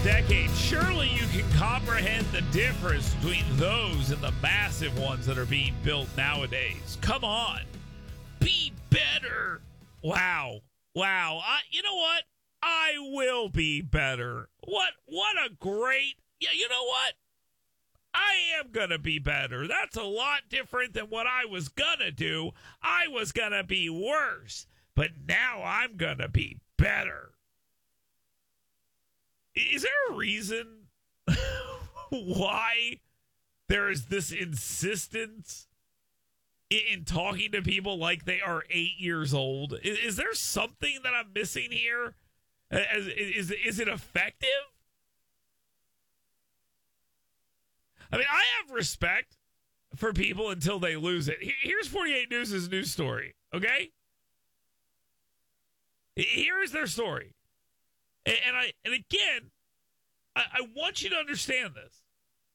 last decade, surely you can comprehend the difference between those and the massive ones that are being built nowadays. Come on. Be better. Wow. You know what? I will be better. What a great... Yeah, you know what? I am going to be better. That's a lot different than what I was going to do. I was going to be worse. But now I'm going to be better. Is there a reason why there is this insistence in talking to people like they are 8 years old? Is there something that I'm missing here? Is it effective? I mean, I have respect for people until they lose it. Here's 48 News' news story, okay? Here's their story. And again, I want you to understand this.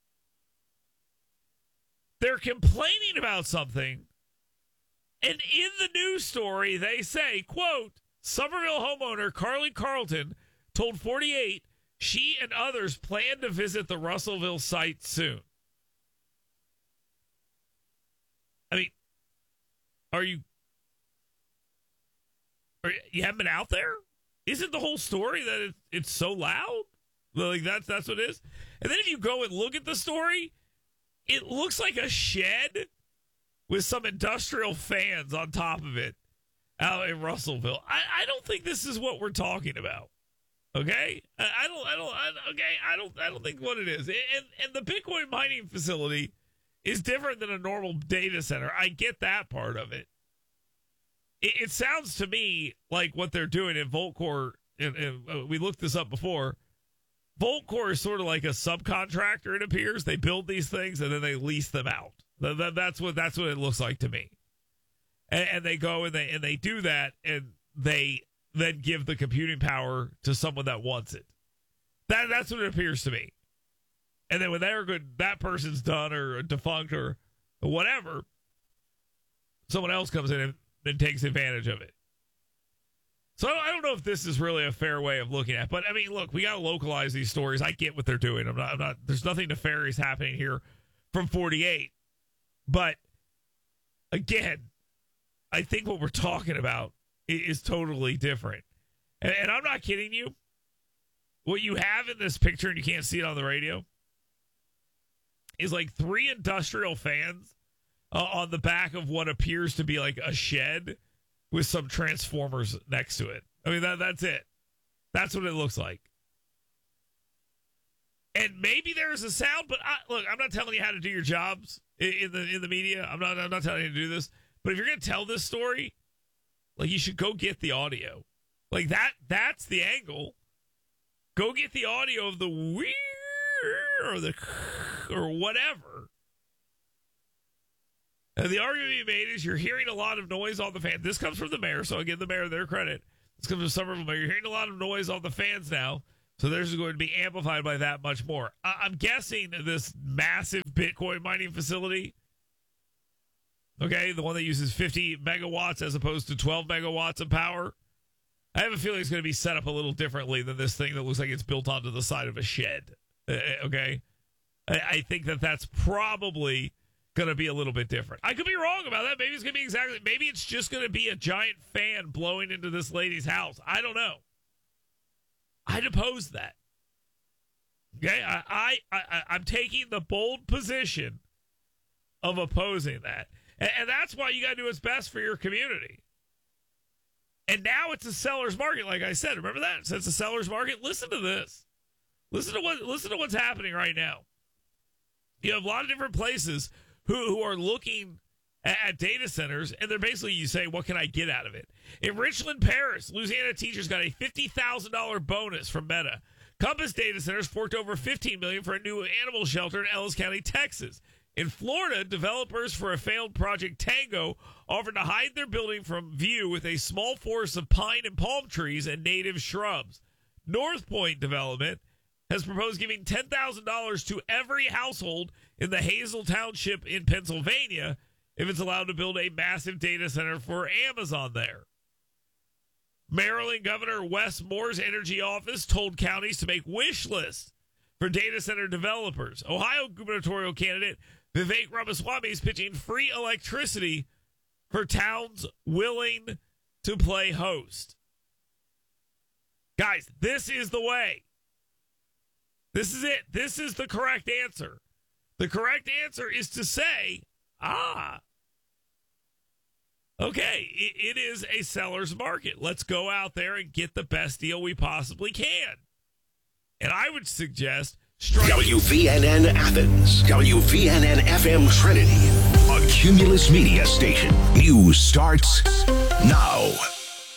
They're complaining about something, and in the news story, they say, quote, Somerville homeowner Carly Carlton told 48 she and others plan to visit the Russellville site soon. I mean, you haven't been out there? Isn't the whole story that it's so loud? Like that's what it is? And then if you go and look at the story, it looks like a shed with some industrial fans on top of it out in Russellville. I don't think this is what we're talking about. Okay? I don't think what it is. And the Bitcoin mining facility is different than a normal data center. I get that part of it. It sounds to me like what they're doing at Voltcore, and we looked this up before. Voltcore is sort of like a subcontractor, it appears. They build these things and then they lease them out. That's what it looks like to me. And they go and they do that, and they then give the computing power to someone that wants it. That's what it appears to me. And then when they're good, that person's done or defunct or whatever, someone else comes in and takes advantage of it. So I don't know if this is really a fair way of looking at it. But, I mean, look, we got to localize these stories. I get what they're doing. I'm not. There's nothing nefarious happening here from 48. But, again, I think what we're talking about is totally different. And I'm not kidding you. What you have in this picture, and you can't see it on the radio, is like 3 industrial fans on the back of what appears to be like a shed with some transformers next to it. I mean, that's it. That's what it looks like. And maybe there's a sound, but look, I'm not telling you how to do your jobs in the media. I'm not telling you to do this. But if you're going to tell this story, like, you should go get the audio. Like, that's the angle. Go get the audio of the weird or whatever. And the argument you made is you're hearing a lot of noise on the fan. This comes from the mayor, so I give the mayor their credit. This comes from Somerville Mayor. You're hearing a lot of noise on the fans now, so theirs is going to be amplified by that much more. I'm guessing this massive Bitcoin mining facility, okay, the one that uses 50 megawatts as opposed to 12 megawatts of power, I have a feeling it's going to be set up a little differently than this thing that looks like it's built onto the side of a shed. Okay? I think that's probably going to be a little bit different. I could be wrong about that. Maybe it's going to be maybe it's just going to be a giant fan blowing into this lady's house. I don't know. I'd oppose that. Okay? I'm taking the bold position of opposing that. And that's why you got to do what's best for your community. And now it's a seller's market, like I said. Remember that? So it's a seller's market. Listen to this. Listen to what's happening right now. You have a lot of different places who are looking at data centers, and they're basically, you say, what can I get out of it? In Richland Parish, Louisiana teachers got a $50,000 bonus from Meta. Compass Data Centers forked over $15 million for a new animal shelter in Ellis County, Texas. In Florida, developers for a failed Project Tango offered to hide their building from view with a small forest of pine and palm trees and native shrubs. North Point Development has proposed giving $10,000 to every household in the Hazel Township in Pennsylvania if it's allowed to build a massive data center for Amazon there. Maryland Governor Wes Moore's energy office told counties to make wish lists for data center developers. Ohio gubernatorial candidate Vivek Ramaswamy is pitching free electricity for towns willing to play host. Guys, this is the way. This is it. This is the correct answer. The correct answer is to say, okay, it is a seller's market. Let's go out there and get the best deal we possibly can. And I would suggest WVNN Athens, WVNN FM Trinity, a Cumulus Media station. News starts now.